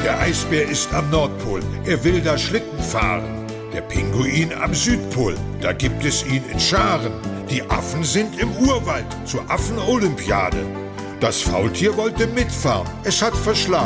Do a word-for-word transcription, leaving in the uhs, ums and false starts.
Der Eisbär ist am Nordpol, er will da Schlitten fahren. Der Pinguin am Südpol, da gibt es ihn in Scharen. Die Affen sind im Urwald zur Affenolympiade. Das Faultier wollte mitfahren, es hat verschlafen.